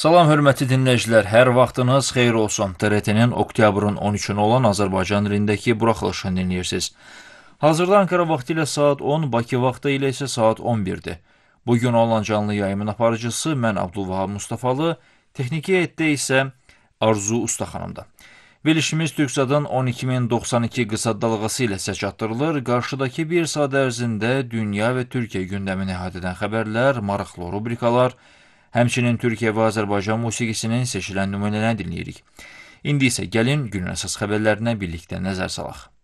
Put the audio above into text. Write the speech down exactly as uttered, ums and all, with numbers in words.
Salam, hörmətli dinləyicilər, hər vaxtınız xeyir olsun. T R T-nin oktyabrın on üçünə olan Azərbaycan dilindəki buraxılışını dinləyirsiniz. Hazırda Ankara vaxtı ilə saat on, Bakı vaxtı ilə isə saat on birdir. Bugün olan canlı yayımın aparıcısı mən Abdulvahab Mustafalı, texniki heyətdə isə Arzu Ustaxanımda. Verilişimiz Türkcədən on iki min doxsan iki qısa dalğası ilə sizə çatdırılır. Qarşıdakı bir saat ərzində dünya və Türkiyə gündəmini əhatə edən xəbərlər, maraqlı rubrikalar, həmçinin Türkiyə və Azərbaycan musiqisinin seçilən nümunələrini dinləyirik. İndi isə gəlin günün əsas xəbərlərinə birlikdə nəzər salaq.